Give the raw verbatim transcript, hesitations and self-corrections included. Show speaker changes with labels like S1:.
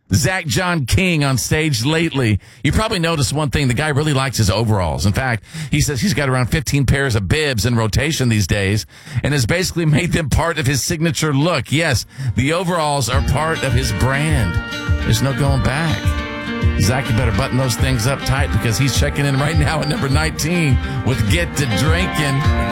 S1: Zach John King on stage lately. You probably noticed one thing. The guy really likes his overalls. In fact, he says he's got around fifteen pairs of bibs in rotation these days and has basically made them part of his signature look. Yes, the overalls are part of his brand. There's no going back. Zach, you better button those things up tight because he's checking in right now at number nineteen with Get to Drinking.